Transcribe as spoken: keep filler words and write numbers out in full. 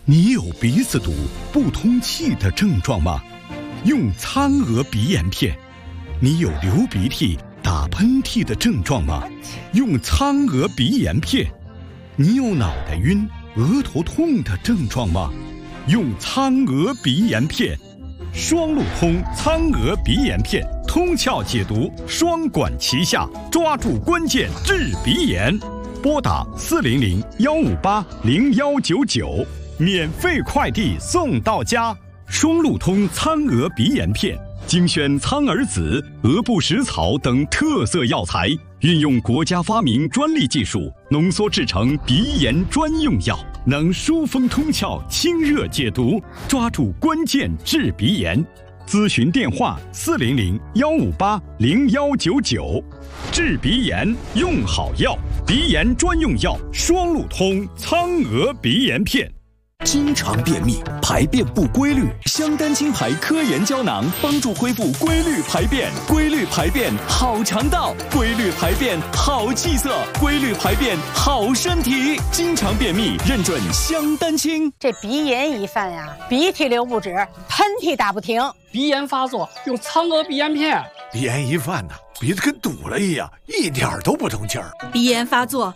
你有鼻子堵、不通气的症状吗？用苍鹅鼻炎片。你有流鼻涕、打喷嚏的症状吗？用苍鹅鼻炎片。你有脑袋晕、额头痛的症状吗？用苍鹅鼻炎片。双路通苍鹅鼻炎片，通窍解毒，双管齐下，抓住关键治鼻炎。拨打四零零幺五八零幺九九，免费快递送到家。双路通苍鹅鼻炎片，精选苍耳子、鹅不食草等特色药材，运用国家发明专利技术，浓缩制成鼻炎专用药，能疏风通窍、清热解毒，抓住关键治鼻炎。咨询电话：四零零幺五八零幺九九。治鼻炎用好药，鼻炎专用药双路通苍鹅鼻炎片。 经常便秘、排便不规律，香丹清排科研胶囊帮助恢复规律排便。规律排便好肠道，规律排便好气色，规律排便好身体。经常便秘认准香丹清。 这鼻炎一犯呀，鼻涕流不止，喷嚏打不停。 鼻炎发作用苍鹅鼻炎片。 鼻炎一犯呢，鼻子跟堵了一样，一点都不通气儿。 鼻炎发作